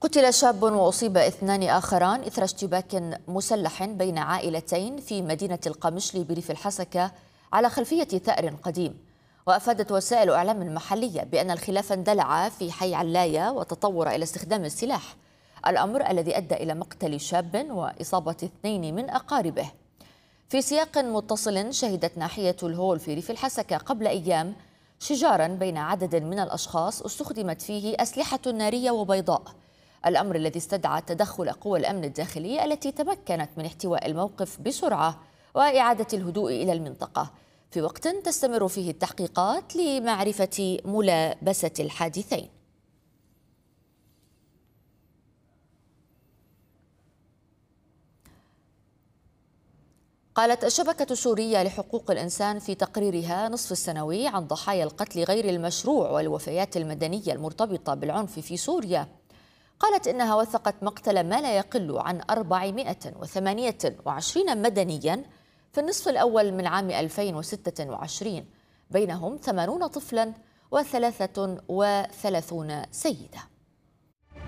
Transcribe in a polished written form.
قتل شاب وأصيب اثنان آخران إثر اشتباك مسلح بين عائلتين في مدينة القمشلي بريف الحسكة على خلفية ثأر قديم. وأفادت وسائل إعلام محلية بأن الخلاف اندلع في حي علاية وتطور إلى استخدام السلاح، الأمر الذي أدى إلى مقتل شاب وإصابة اثنين من أقاربه. في سياق متصل، شهدت ناحية الهول في ريف الحسكة قبل أيام شجارا بين عدد من الأشخاص استخدمت فيه أسلحة نارية وبيضاء، الأمر الذي استدعى تدخل قوى الأمن الداخلي التي تمكنت من احتواء الموقف بسرعة وإعادة الهدوء إلى المنطقة، في وقت تستمر فيه التحقيقات لمعرفة ملابسة الحادثين. قالت الشبكة السورية لحقوق الإنسان في تقريرها نصف السنوي عن ضحايا القتل غير المشروع والوفيات المدنية المرتبطة بالعنف في سوريا، قالت إنها وثقت مقتل ما لا يقل عن 428 مدنيا في النصف الأول من عام 2026، بينهم 80 طفلا و33 سيدة.